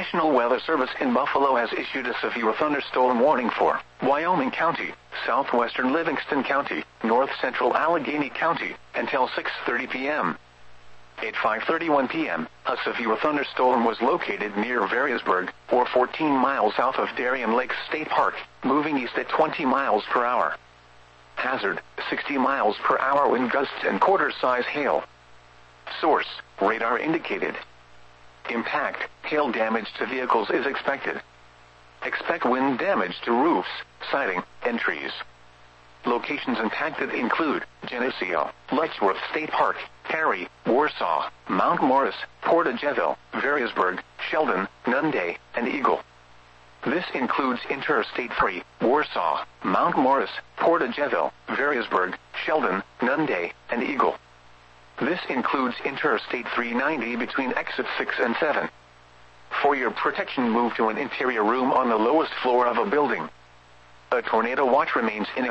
National Weather Service in Buffalo has issued a severe thunderstorm warning for Wyoming County, southwestern Livingston County, north central Allegheny County, until 6:30 p.m. At 5:31 p.m., a severe thunderstorm was located near Variasburg, or 14 miles south of Darien Lake State Park, moving east at 20 miles per hour. Hazard, 60 miles per hour wind gusts and quarter-size hail. Source, radar indicated. Impact, hail damage to vehicles is expected. Expect wind damage to roofs, siding, and trees. Locations impacted include Geneseo, Letchworth State Park, Perry, Warsaw, Mount Morris, Portage-la-Gaudette, Variasburg, Sheldon, Nunde, and Eagle. This includes Interstate 3, Warsaw, Mount Morris, Portage-la-Gaudette, Variasburg, Sheldon, Nunde, and Eagle. This includes Interstate 390 between exits 6 and 7. For your protection, move to an interior room on the lowest floor of a building. A tornado watch remains in effect.